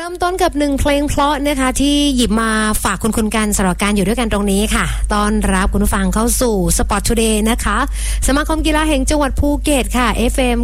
เริ่มต้นกับ1เพลงเพราะนะคะที่หยิบมาฝากคุณกันสำหรับการอยู่ด้วยกันตรงนี้ค่ะต้อนรับคุณผู้ฟังเข้าสู่ Sport Today นะคะสมาคมกีฬาแห่งจังหวัดภูเก็ตค่ะ FM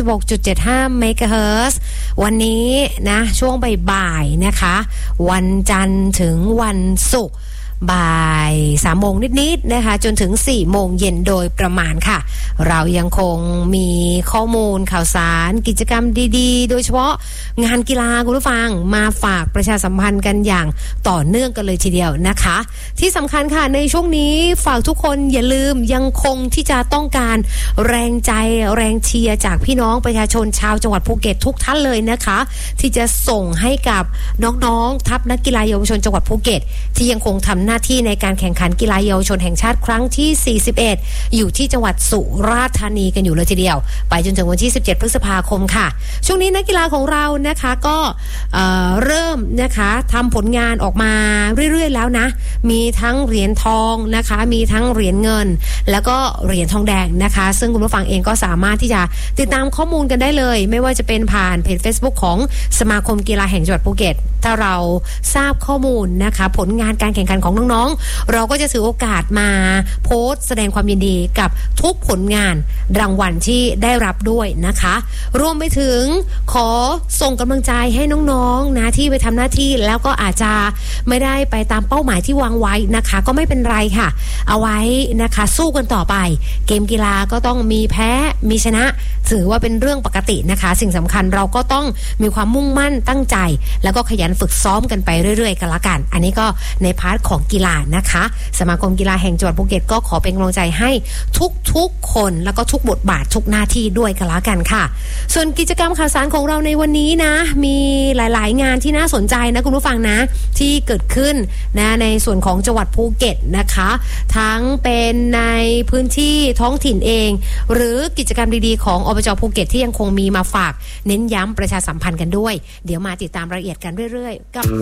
96.75 MHz วันนี้นะช่วงบ่ายๆนะคะวันจันทร์ถึงวันศุกร์บ่าย3 โมงนิดๆนะคะจนถึง4 โมงเย็นโดยประมาณค่ะเรายังคงมีข้อมูลข่าวสารกิจกรรมดีๆโดยเฉพาะงานกีฬาคุณผู้ฟังมาฝากประชาสัมพันธ์กันอย่างต่อเนื่องกันเลยทีเดียวนะคะที่สำคัญค่ะในช่วงนี้ฝากทุกคนอย่าลืมยังคงที่จะต้องการแรงใจแรงเชียร์จากพี่น้องประชาชนชาวจังหวัดภูเก็ตทุกท่านเลยนะคะที่จะส่งให้กับน้องๆทัพนักกีฬาเยาวชนจังหวัดภูเก็ตที่ยังคงทำหน้าที่ในการแข่งขันกีฬาเยาวชนแห่งชาติครั้งที่41อยู่ที่จังหวัดสุราษฎร์ธานีกันอยู่เลยทีเดียวไปจนถึงวันที่17พฤษภาคมค่ะช่วงนี้นักกีฬาของเรานะคะก็เริ่มนะคะทำผลงานออกมาเรื่อยๆแล้วนะมีทั้งเหรียญทองนะคะมีทั้งเหรียญเงินแล้วก็เหรียญทองแดงนะคะซึ่งคุณผู้ฟังเองก็สามารถที่จะติดตามข้อมูลกันได้เลยไม่ว่าจะเป็นผ่านเพจ Facebook ของสมาคมกีฬาแห่งจังหวัดภูเก็ตถ้าเราทราบข้อมูลนะคะผลงานการแข่งขันของน้องๆเราก็จะถือโอกาสมาโพสต์แสดงความยินดีกับทุกผลงานรางวัลที่ได้รับด้วยนะคะรวมไปถึงขอส่งกำลังใจให้น้องๆนะที่ไปทำหน้าที่แล้วก็อาจจะไม่ได้ไปตามเป้าหมายที่วางไว้นะคะก็ไม่เป็นไรค่ะเอาไว้นะคะสู้กันต่อไปเกมกีฬาก็ต้องมีแพ้มีชนะถือว่าเป็นเรื่องปกตินะคะสิ่งสำคัญเราก็ต้องมีความมุ่งมั่นตั้งใจแล้วก็ขยันฝึกซ้อมกันไปเรื่อยๆกันละกันอันนี้ก็ในพาร์ทของกีฬานะคะสมาคมกีฬาแห่งจังหวัดภูเก็ตก็ขอเป็นกำลังใจให้ทุกๆคนแล้วก็ทุกบทบาททุกหน้าที่ด้วยกันละกันค่ะส่วนกิจกรรมข่าวสารของเราในวันนี้นะมีหลายๆงานที่น่าสนใจนะคุณผู้ฟังนะที่เกิดขึ้นนะในส่วนของจังหวัดภูเก็ตนะคะทั้งเป็นในพื้นที่ท้องถิ่นเองหรือกิจกรรมดีๆของอบจภูเก็ตที่ยังคงมีมาฝากเน้นย้ำประชาสัมพันธ์กันด้วยเดี๋ยวมาติดตามรายละเอียดกันเรื่อยๆกับ